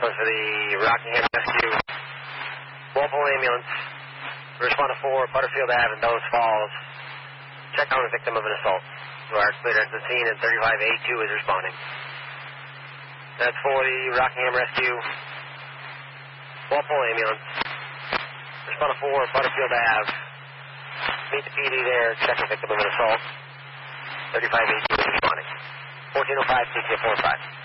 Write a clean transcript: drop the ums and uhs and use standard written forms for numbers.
Goes for the Rockingham Rescue. Walpole Ambulance. Respond to 4, Butterfield Ave in Bellows Falls. Check on the victim of an assault. Large cleared at the scene and 35A2 is responding. That's for the Rockingham Rescue. Walpole Ambulance. Respond to 4, Butterfield Ave. Meet the PD there. Check on the victim of an assault. 35A2 is responding. 1405, CCA 45.